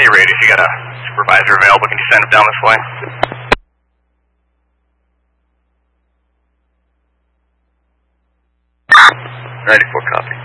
Hey, Rady, if you got a supervisor available, can you send him down this way? 94 copy.